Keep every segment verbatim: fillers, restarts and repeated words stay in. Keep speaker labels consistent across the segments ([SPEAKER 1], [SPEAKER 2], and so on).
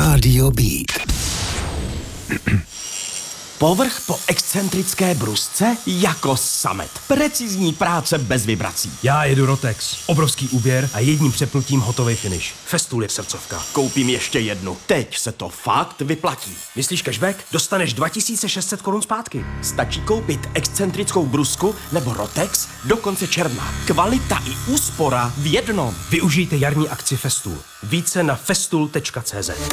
[SPEAKER 1] Rádio Beat.
[SPEAKER 2] Povrch po excentrické brusce jako samet. Precizní práce bez vibrací.
[SPEAKER 3] Já jedu Rotex. Obrovský úběr a jedním přepnutím hotový finish. Festool je srdcovka.
[SPEAKER 2] Koupím ještě jednu. Teď se to fakt vyplatí.
[SPEAKER 3] Myslíš cashback? Dostaneš dva tisíce šest set korun zpátky.
[SPEAKER 2] Stačí koupit excentrickou brusku nebo Rotex do konce června. Kvalita i úspora v jednom.
[SPEAKER 3] Využijte jarní akci Festool. Více na festool tečka cé zet.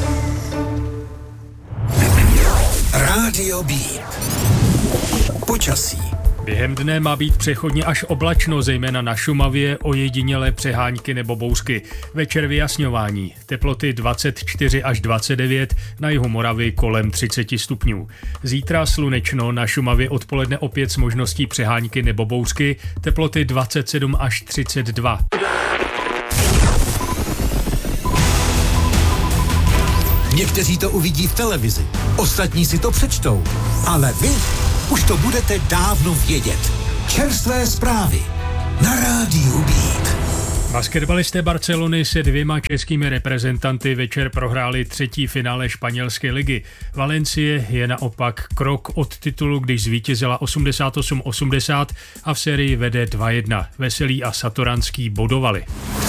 [SPEAKER 1] Rádio Beat. Počasí.
[SPEAKER 4] Během dne má být přechodně až oblačno, zejména na Šumavě, ojedinělé přehánky nebo bouřky. Večer vyjasňování. Teploty dvacet čtyři až dvacet devět, na jihu Moravy kolem třicet stupňů. Zítra slunečno, na Šumavě odpoledne opět s možností přehánky nebo bouřky. Teploty dvacet sedm až třicet dva.
[SPEAKER 1] Někteří to uvidí v televizi, ostatní si to přečtou, ale vy už to budete dávno vědět. Čerstvé zprávy na Rádiu Beat.
[SPEAKER 4] Basketbalisté Barcelony se dvěma českými reprezentanty večer prohráli třetí finále španělské ligy. Valencie je naopak krok od titulu, když zvítězila osmdesát osm osmdesát a v sérii vede dva jedna. Veselý a Satoranský bodovali.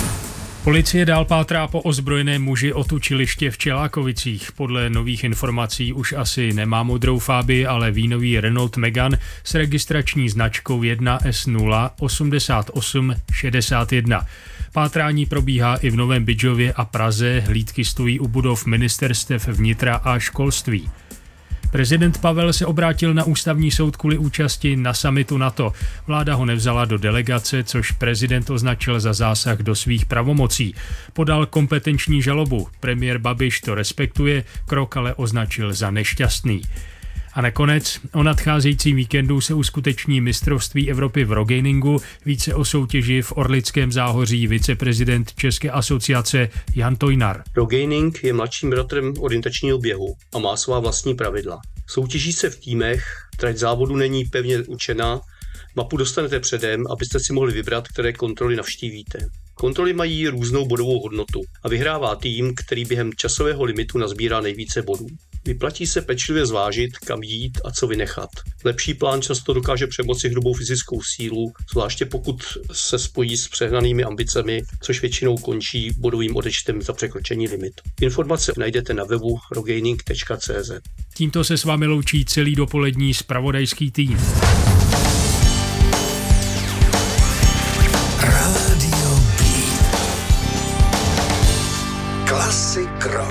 [SPEAKER 4] Policie dál pátrá po ozbrojeném muži od učiliště v Čelákovicích. Podle nových informací už asi nemá modrou fábii, ale vínový Renault Megane s registrační značkou jedna S nula osmdesát osm šedesát jedna. Pátrání probíhá i v Novém Bydžově a Praze, hlídky stojí u budov ministerstev vnitra a školství. Prezident Pavel se obrátil na ústavní soud kvůli účasti na summitu NATO. Vláda ho nevzala do delegace, což prezident označil za zásah do svých pravomocí. Podal kompetenční žalobu. Premiér Babiš to respektuje, krok ale označil za nešťastný. A nakonec o nadcházejícím víkendu se uskuteční mistrovství Evropy v rogamingu, více o soutěži v Orlickém Záhoří viceprezident České asociace Jan Tojnar.
[SPEAKER 5] Rogaming je mladším bratrem orientačního běhu a má svá vlastní pravidla. Soutěží se v týmech, trať závodu není pevně určená, mapu dostanete předem, abyste si mohli vybrat, které kontroly navštívíte. Kontroly mají různou bodovou hodnotu a vyhrává tým, který během časového limitu nazbírá nejvíce bodů. Vyplatí se pečlivě zvážit, kam jít a co vynechat. Lepší plán často dokáže přemoci hrubou fyzickou sílu, zvláště pokud se spojí s přehnanými ambicemi, což většinou končí bodovým odečtem za překročení limitu. Informace najdete na webu rogaming tečka cé zet.
[SPEAKER 4] Tímto se s vámi loučí celý dopolední zpravodajský tým.
[SPEAKER 1] Rádio Beat. Klasik rock.